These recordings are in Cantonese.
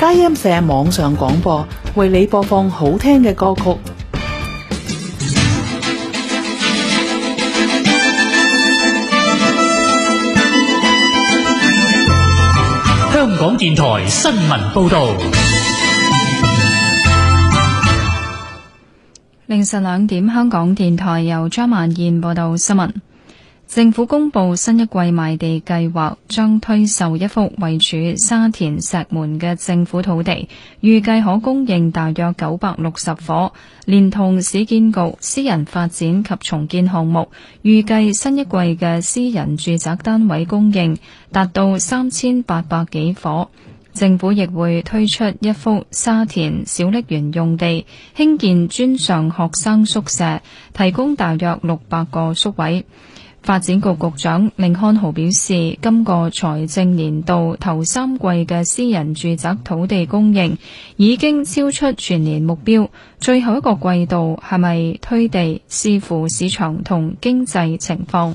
佳音社網上廣播，為你播放好聽嘅歌曲。 香港電台新聞報道。 凌晨2點，香港電台由張曼燕報道新聞。政府公布新一季賣地計劃，將推售一幅位處沙田石門嘅政府土地，預計可供應大約960伙，連同市建局私人發展及重建項目，預計新一季嘅私人住宅單位供應達到3800幾伙。政府亦會推出一幅沙田小瀝源用地，興建專上學生宿舍，提供大約600個宿位。發展局局長甯漢豪表示，今個財政年度頭3季嘅私人住宅土地供應已經超出全年目標，最後一個季度係咪推地，視乎市場同經濟情況。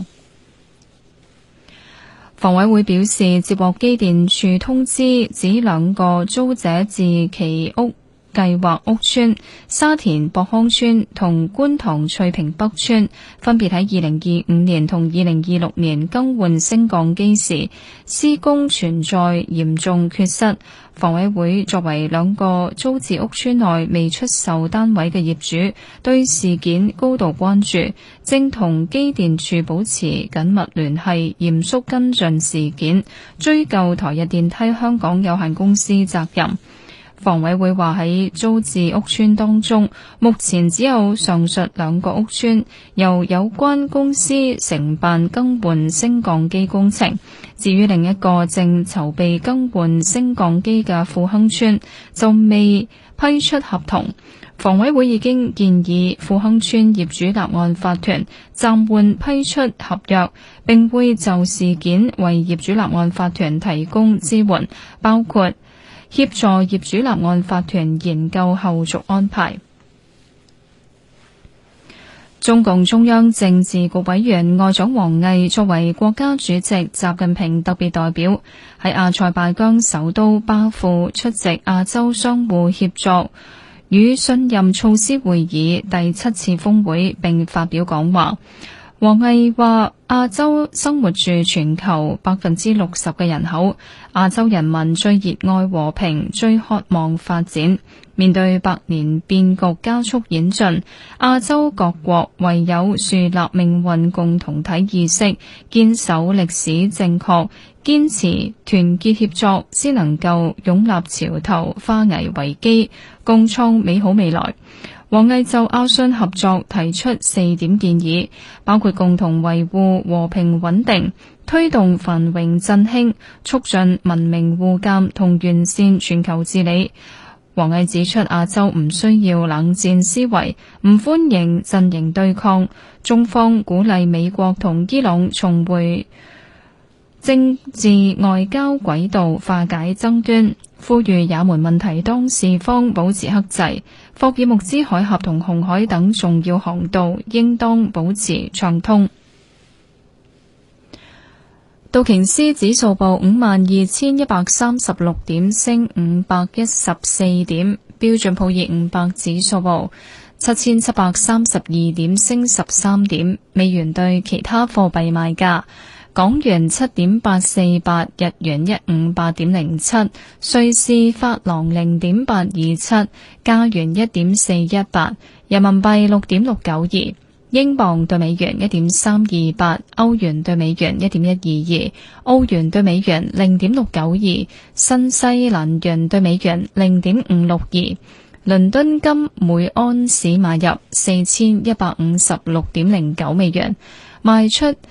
房委會表示，接獲機電署通知，指2個租者自其屋計劃屋邨沙田博康邨同觀塘翠屏北邨分別喺2025年同2026年更換升降機時，施工存在嚴重缺失。房委會作為2個租置屋邨內未出售單位嘅業主，對事件高度關注，正同機電署保持緊密聯繫，嚴肅跟進事件，追究台日電梯香港有限公司責任。房委會話喺租置屋邨當中，目前只有上述2個屋邨由有關公司承辦更換升降機工程，至於另一個正籌備更換升降機嘅富亨邨就未批出合同。房委會已經建議富亨邨業主立案法團暫緩批出合約，並會就事件為業主立案法團提供支援，包括協助業主立案法團研究後續安排。中共中央政治局委員外長王毅作為國家主席習近平特別代表，喺阿塞拜疆首都巴庫出席亞洲相互協作與信任措施會議第7次峰會，並發表講話。王毅話：亞洲生活住全球60%嘅人口，亞洲人民最熱愛和平，最渴望發展。面對百年變局加速演進，亞洲各國唯有樹立命運共同體意識，堅守歷史正確，堅持團結協作，先能夠擁立潮頭，化危為機，共創美好未來。王毅就亞信合作提出4點建議，包括共同維護和平穩定，推動繁榮振興，促進文明互鑒同完善全球治理。王毅指出，亞洲唔需要冷戰思維，唔歡迎陣營對抗，中方鼓勵美國同伊朗重回政治外交軌道，化解爭端，呼籲也門問題當事方保持克制，霍爾木茲海峽同紅海等重要航道應當保持暢通。道瓊斯指數報52,136點，升514點；標準普爾500指數報7,732點，升13點。美元對其他貨幣賣價：港元7.848，日元158.07，瑞士法郎0.827，加元1.418，人民幣6.692，英鎊對美元1.328，歐元對美元1.122，澳元對美元0.692，新西蘭元對美元0.562。倫敦金每安士買入4156.09美元，賣出